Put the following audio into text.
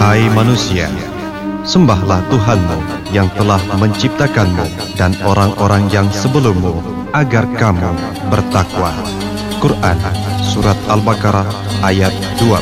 Hai manusia, sembahlah Tuhanmu yang telah menciptakanmu dan orang-orang yang sebelummu agar kamu bertakwa. Quran Surat Al-Baqarah ayat 12.